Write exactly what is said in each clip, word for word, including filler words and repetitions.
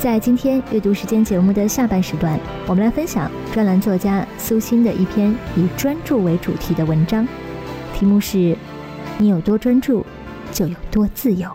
在今天阅读时间节目的下半时段，我们来分享专栏作家苏欣的一篇以专注为主题的文章，题目是你有多专注就有多自由。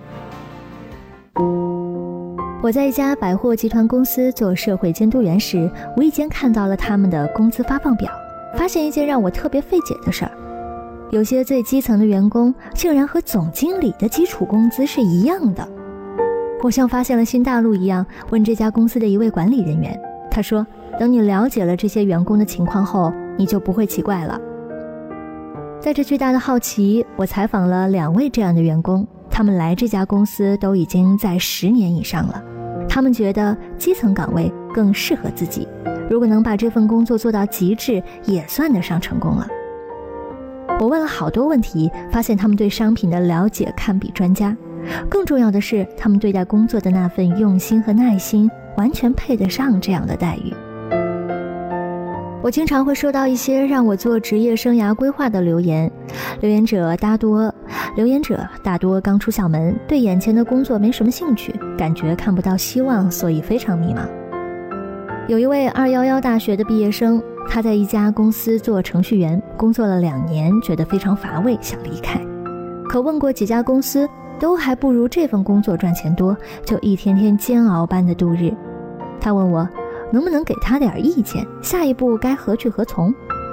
我在一家百货集团公司做社会监督员时，无意间看到了他们的工资发放表，发现一件让我特别费解的事儿，有些最基层的员工竟然和总经理的基础工资是一样的。我像发现了新大陆一样，问这家公司的一位管理人员，他说，等你了解了这些员工的情况后，你就不会奇怪了。带着巨大的好奇，我采访了两位这样的员工，他们来这家公司都已经在十年以上了，他们觉得基层岗位更适合自己，如果能把这份工作做到极致，也算得上成功了。我问了好多问题，发现他们对商品的了解堪比专家，更重要的是，他们对待工作的那份用心和耐心，完全配得上这样的待遇。我经常会收到一些让我做职业生涯规划的留言，留言者大多留言者大多刚出校门，对眼前的工作没什么兴趣，感觉看不到希望，所以非常迷茫。有一位二一一大学的毕业生，他在一家公司做程序员，工作了两年，觉得非常乏味，想离开。可问过几家公司，都还不如这份工作赚钱多，就一天天煎熬般的度日。他问我能不能给他点意见，下一步该何去何从。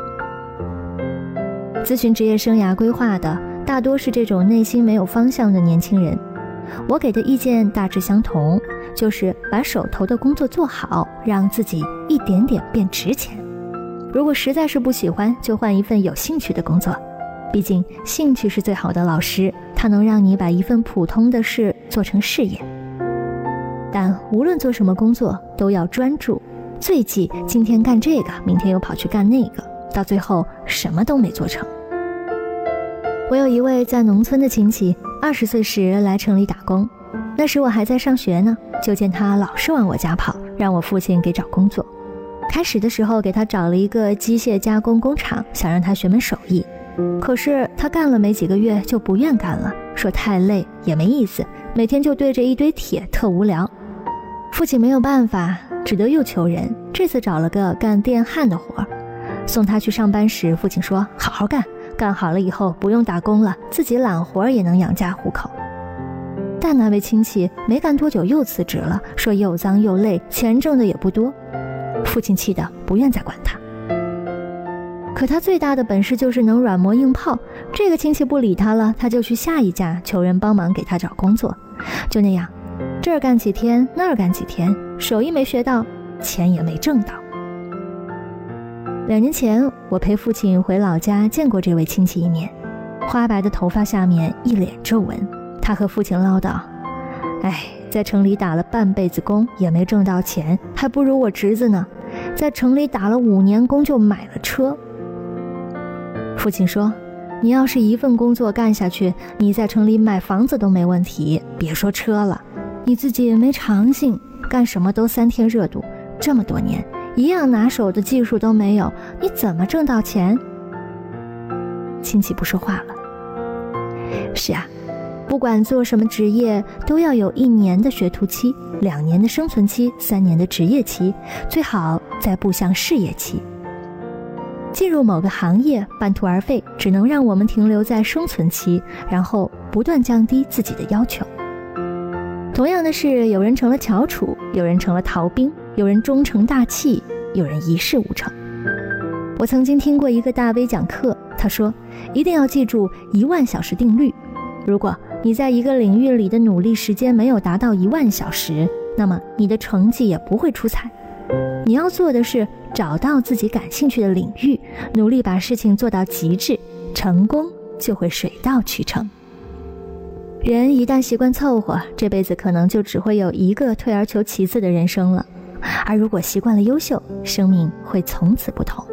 咨询职业生涯规划的大多是这种内心没有方向的年轻人，我给的意见大致相同，就是把手头的工作做好，让自己一点点变值钱。如果实在是不喜欢，就换一份有兴趣的工作，毕竟兴趣是最好的老师，它能让你把一份普通的事做成事业。但无论做什么工作都要专注，最忌今天干这个，明天又跑去干那个，到最后什么都没做成。我有一位在农村的亲戚，二十岁时来城里打工，那时我还在上学呢，就见他老是往我家跑，让我父亲给找工作。开始的时候给他找了一个机械加工工厂，想让他学门手艺，可是他干了没几个月就不愿干了，说太累也没意思，每天就对着一堆铁特无聊。父亲没有办法，只得又求人，这次找了个干电焊的活。送他去上班时，父亲说好好干，干好了以后不用打工了，自己揽活也能养家糊口。但那位亲戚没干多久又辞职了，说又脏又累，钱挣的也不多。父亲气得不愿再管他。可他最大的本事就是能软磨硬泡，这个亲戚不理他了，他就去下一家求人帮忙给他找工作。就那样，这儿干几天那儿干几天，手艺没学到，钱也没挣到。两年前我陪父亲回老家见过这位亲戚一面，花白的头发下面一脸皱纹，他和父亲唠叨，哎，在城里打了半辈子工也没挣到钱，还不如我侄子呢，在城里打了五年工就买了车。父亲说，你要是一份工作干下去，你在城里买房子都没问题，别说车了，你自己没长性，干什么都三天热度，这么多年一样拿手的技术都没有，你怎么挣到钱？亲戚不说话了。是啊，不管做什么职业，都要有一年的学徒期，两年的生存期，三年的职业期，最好再步向事业期。进入某个行业半途而废，只能让我们停留在生存期，然后不断降低自己的要求。同样的是，有人成了翘楚，有人成了逃兵，有人终成大器，有人一事无成。我曾经听过一个大 V 讲课，他说一定要记住一万小时定律，如果你在一个领域里的努力时间没有达到一万小时，那么你的成绩也不会出彩。你要做的是找到自己感兴趣的领域，努力把事情做到极致，成功就会水到渠成。人一旦习惯凑合，这辈子可能就只会有一个退而求其次的人生了，而如果习惯了优秀，生命会从此不同。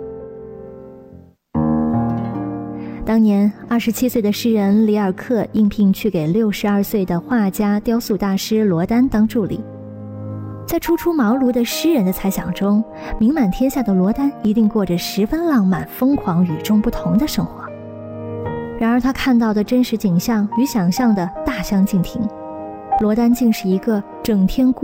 当年二十七岁的诗人里尔克应聘去给六十二岁的画家雕塑大师罗丹当助理。在初出茅庐的诗人的猜想中，名满天下的罗丹一定过着十分浪漫、疯狂、与众不同的生活。然而他看到的真实景象与想象的大相径庭，罗丹竟是一个整天